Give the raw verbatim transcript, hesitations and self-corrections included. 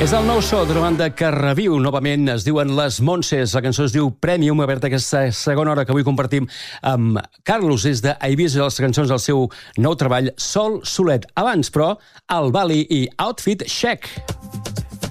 És el nou so d'una banda que reviu novament, es diuen Les Montses, la cançó es diu Premium, a veure aquesta segona hora que avui compartim amb Carlos, és d'Eivissa, les cançons del seu nou treball Sol Solet. Abans, però, el Bali i Outfit Check.